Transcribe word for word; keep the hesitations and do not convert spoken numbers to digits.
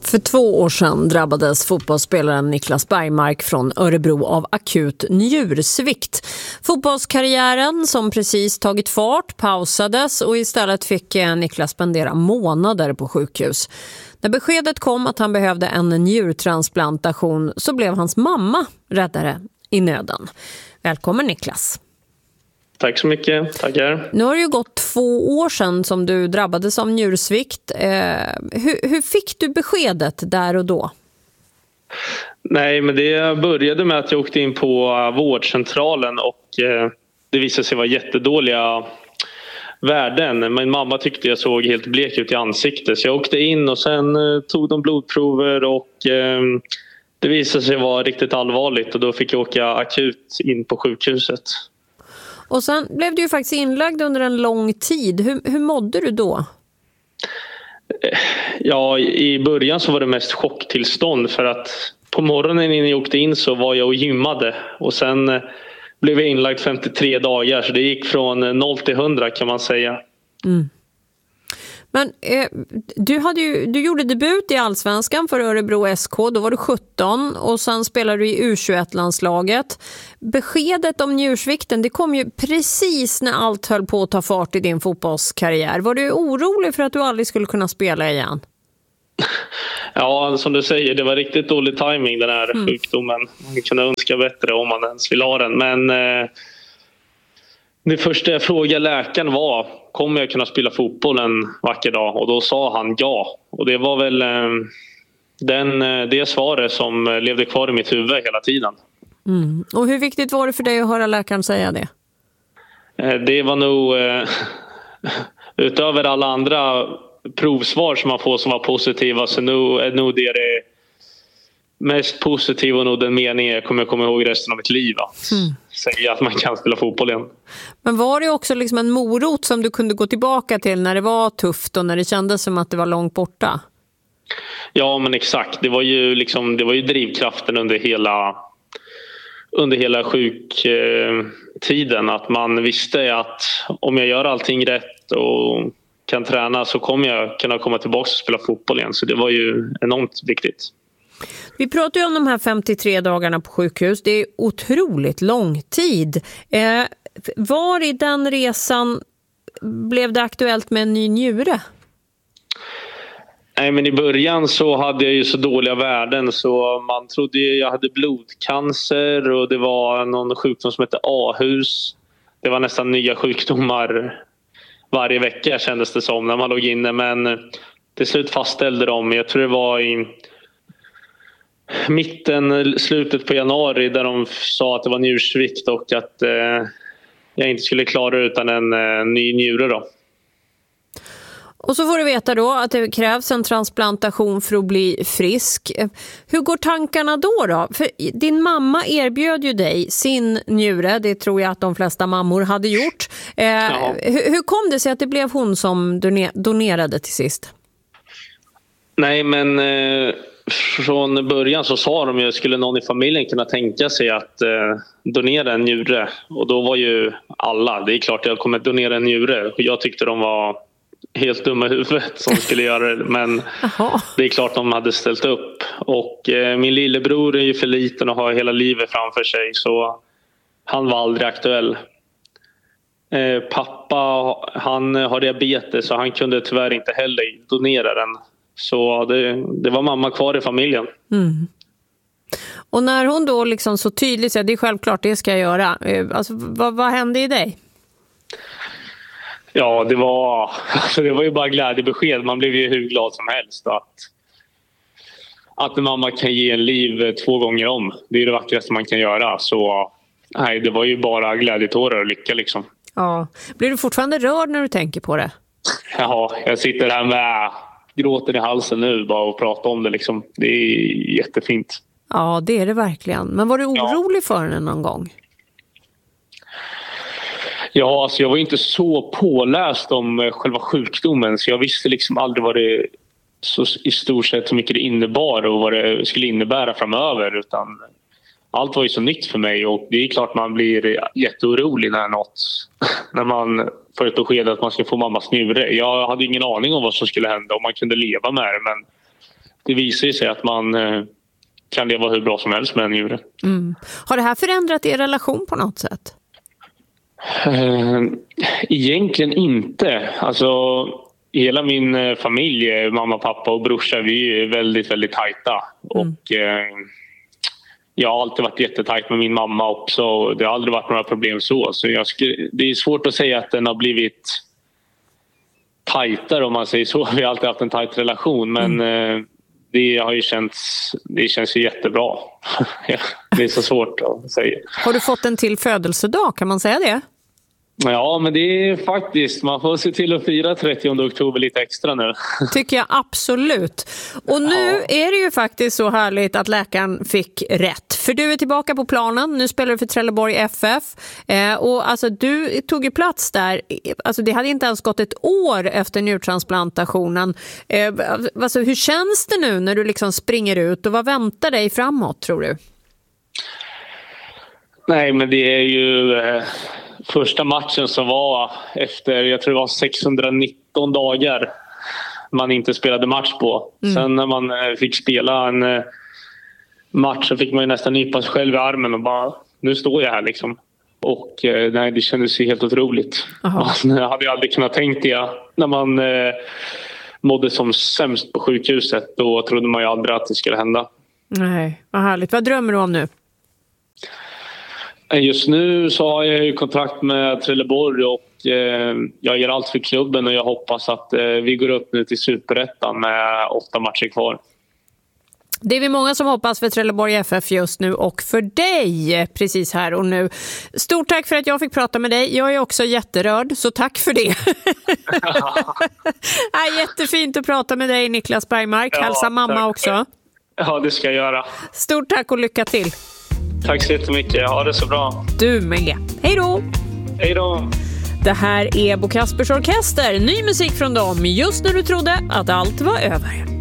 För två år sedan drabbades fotbollsspelaren Niklas Bergmark från Örebro av akut njursvikt. Fotbollskarriären som precis tagit fart pausades och istället fick Niklas spendera månader på sjukhus. När beskedet kom att han behövde en njurtransplantation så blev hans mamma räddare i nöden. Välkommen Niklas. Tack så mycket, tackar. Nu har det ju gått två år sedan som du drabbades av njursvikt. Eh, hur, hur fick du beskedet där och då? Nej, men det började med att jag åkte in på vårdcentralen och eh, det visade sig vara jättedåliga värden. Min mamma tyckte jag såg helt blek ut i ansiktet. Så jag åkte in och sen eh, tog de blodprover och eh, det visade sig vara riktigt allvarligt. Och då fick jag åka akut in på sjukhuset. Och sen blev du ju faktiskt inlagd under en lång tid. Hur, hur mådde du då? Ja, i början så var det mest chocktillstånd för att på morgonen innan jag åkte in så var jag och gymmade. Och sen blev jag inlagd femtiotre dagar så det gick från noll till hundra kan man säga. Mm. Men eh, du, hade ju, du gjorde debut i Allsvenskan för Örebro S K, då var du sjutton och sen spelade du i U tjugoett-landslaget. Beskedet om njursvikten, det kom ju precis när allt höll på att ta fart i din fotbollskarriär. Var du orolig för att du aldrig skulle kunna spela igen? Ja, som du säger, det var riktigt dålig timing den här mm. sjukdomen. Man kunde önska bättre om man ens vill ha den, men... Eh... Det första jag frågade läkaren var, kommer jag kunna spela fotboll en vacker dag? Och då sa han ja. Och det var väl eh, den, det svaret som levde kvar i mitt huvud hela tiden. Mm. Och hur viktigt var det för dig att höra läkaren säga det? Eh, det var nog, eh, utöver alla andra provsvar som man får som var positiva, så nu är nog det det mest positiva och nog den meningen jag kommer komma ihåg resten av mitt liv. Att mm. säga att man kan spela fotboll igen. Men var det också liksom en morot som du kunde gå tillbaka till när det var tufft och när det kändes som att det var långt borta? Ja, men exakt. Det var ju, liksom, det var ju drivkraften under hela, under hela sjuktiden. Att man visste att om jag gör allting rätt och kan träna så kommer jag kunna komma tillbaka och spela fotboll igen. Så det var ju enormt viktigt. Vi pratar ju om de här femtiotre dagarna på sjukhus. Det är otroligt lång tid. Eh, var i den resan blev det aktuellt med en ny njure? Nej, men i början så hade jag ju så dåliga värden så man trodde jag hade blodcancer och det var någon sjukdom som hette A-hus. Det var nästan nya sjukdomar varje vecka kändes det som när man låg inne, men till slut fastställde de, jag tror det var i mitten, slutet på januari där de sa att det var njursvikt och att eh, jag inte skulle klara utan en eh, ny njure då. Och så får du veta då att det krävs en transplantation för att bli frisk. Hur går tankarna då då? För din mamma erbjöd ju dig sin njure, det tror jag att de flesta mammor hade gjort. Eh, ja. hur, hur kom det sig att det blev hon som donerade till sist? Nej, men... Eh... Från början så sa de ju skulle någon i familjen kunna tänka sig att eh, donera en njure. Och då var ju alla, det är klart jag kommer donera en njure. Jag tyckte de var helt dumma i huvudet som skulle göra det. Men Aha. det är klart de hade ställt upp. Och eh, min lillebror är ju för liten och har hela livet framför sig. Så han var aldrig aktuell. Eh, pappa, han har diabetes så han kunde tyvärr inte heller donera den. Så det, det var mamma kvar i familjen. Mm. Och när hon då liksom så tydligt säger, det är självklart det ska jag göra. Alltså, vad, vad hände i dig? Ja, det var, alltså det var ju bara glädjebesked. Man blev ju hur glad som helst. Att, att mamma kan ge en liv två gånger om. Det är det vackraste man kan göra. Så nej, det var ju bara glädjetårar och lycka liksom. Ja. Blir du fortfarande rörd när du tänker på det? Ja, jag sitter här med... gråter i halsen nu bara och prata om det liksom. Det är jättefint. Ja, det är det verkligen. Men var du orolig ja. för den någon gång? Ja, alltså jag var inte så påläst om själva sjukdomen så jag visste liksom aldrig vad det så i stort sett så mycket det innebar och vad det skulle innebära framöver utan allt var ju så nytt för mig och det är klart man blir jätteorolig när något när man får ett besked att man ska få mammas njure. Jag hade ingen aning om vad som skulle hända om man kunde leva med det men det visar ju sig att man eh, kan leva hur bra som helst med en njure. Mm. Har det här förändrat er relation på något sätt? Eh, egentligen inte. Alltså hela min familj, mamma, pappa och brorsa, vi är väldigt, väldigt tajta. Mm. Och eh, jag har alltid varit jättetajt med min mamma också. Det har aldrig varit några problem så. Så jag skulle, det är svårt att säga att den har blivit tajtare om man säger så. Vi har alltid haft en tajt relation, men mm. eh, det har ju känts, det känns ju jättebra. Det är så svårt att säga. Har du fått en till födelsedag, kan man säga det? Ja, men det är faktiskt, man får se till att fira trettionde oktober lite extra nu. Tycker jag absolut. Och nu ja. är det ju faktiskt så härligt att läkaren fick rätt. För du är tillbaka på planen, nu spelar du för Trelleborg F F. Eh, och alltså du tog ju plats där, alltså det hade inte ens gått ett år efter njurtransplantationen. Eh, alltså hur känns det nu när du liksom springer ut och vad väntar dig framåt, tror du? Nej, men det är ju... Eh... Första matchen som var efter, jag tror det var sexhundranitton dagar man inte spelade match på. Mm. Sen när man fick spela en match så fick man ju nästan nypa sig själv i armen och bara, nu står jag här liksom. Och nej, det kändes ju helt otroligt. Man hade aldrig kunnat tänkt det när man eh, mådde som sämst på sjukhuset. Då trodde man ju aldrig att det skulle hända. Nej, vad härligt. Vad drömmer du om nu? Just nu så har jag ju kontrakt med Trelleborg och eh, jag gör allt för klubben och jag hoppas att eh, vi går upp nu till Superettan med åtta matcher kvar. Det är vi många som hoppas för Trelleborg F F just nu och för dig precis här och nu. Stort tack för att jag fick prata med dig. Jag är också jätterörd, så tack för det. Ja, jättefint att prata med dig, Niklas Bergmark. Ja, hälsa mamma tack. Också. Ja, det ska jag göra. Stort tack och lycka till. Tack så jättemycket. Ha det så bra. Du med. Hej då! Hej då! Det här är Bo Kaspers Orkester. Ny musik från dem just när du trodde att allt var över.